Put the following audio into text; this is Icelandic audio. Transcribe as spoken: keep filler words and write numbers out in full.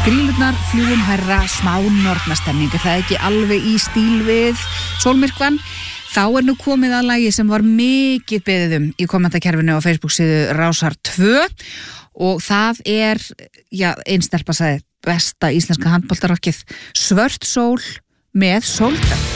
Grýlurnar fljúgum hærra, smá nornastemning, er það ekki alveg í stíl við sólmyrkvann? Þá er nú komið að lagi sem var mikið beðið um í kommentakerfinu á Facebook síðu Rásar tvö og það er, já, einn stelpa sagði besta íslenska handboltarokkið, Svört sól með sóldögg.